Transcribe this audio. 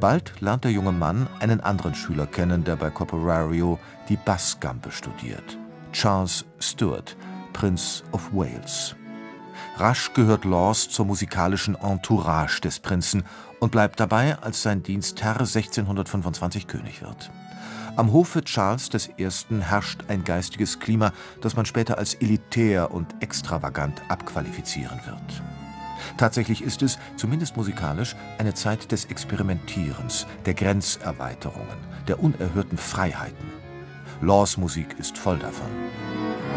Bald lernt der junge Mann einen anderen Schüler kennen, der bei Caporaro die Bassgambe studiert: Charles Stuart, Prince of Wales. Rasch gehört Laws zur musikalischen Entourage des Prinzen und bleibt dabei, als sein Dienstherr 1625 König wird. Am Hofe Charles I. herrscht ein geistiges Klima, das man später als elitär und extravagant abqualifizieren wird. Tatsächlich ist es, zumindest musikalisch, eine Zeit des Experimentierens, der Grenzerweiterungen, der unerhörten Freiheiten. Laws Musik ist voll davon.